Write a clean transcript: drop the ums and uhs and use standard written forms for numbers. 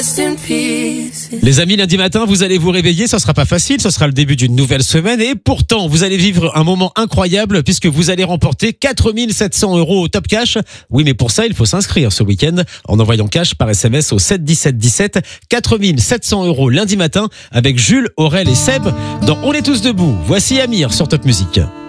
rest in peace. Les amis, lundi matin, vous allez vous réveiller, ça sera pas facile, ce sera le début d'une nouvelle semaine et pourtant, vous allez vivre un moment incroyable puisque vous allez remporter 4 700 € au top cash. Oui, mais pour ça, il faut s'inscrire ce week-end en envoyant cash par SMS au 7 17 17. 4 700 € lundi matin avec Jules, Aurel et Seb dans On est tous debout. Voici Amir sur Top Music.